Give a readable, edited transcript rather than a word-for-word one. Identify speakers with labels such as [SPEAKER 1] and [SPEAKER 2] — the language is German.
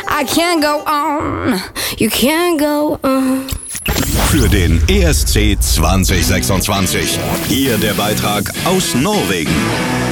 [SPEAKER 1] I can't go on, you can't go on.
[SPEAKER 2] Für den ESC 2026. Hier der Beitrag aus Norwegen.